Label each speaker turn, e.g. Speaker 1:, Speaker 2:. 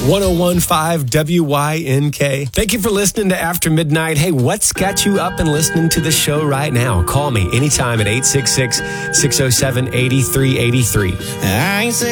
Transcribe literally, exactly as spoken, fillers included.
Speaker 1: one oh one point five W Y N K. Thank you for listening to After Midnight. Hey, what's got you up and listening to the show right now? Call me anytime at eight six six, six oh seven, eight three eight three.
Speaker 2: I ain't say